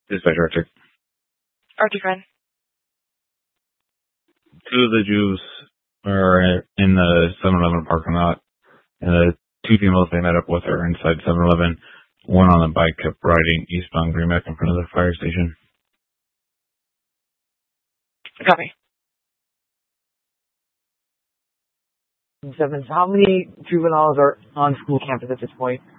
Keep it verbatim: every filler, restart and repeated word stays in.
Dispatch Arctic. Arctic Ren. Two of the Jews are in the seven eleven parking lot, and the two females they met up with are inside seven eleven. One on the bike kept riding eastbound Greenback in front of the fire station. Copy. Seven. How many juveniles are on school campus at this point?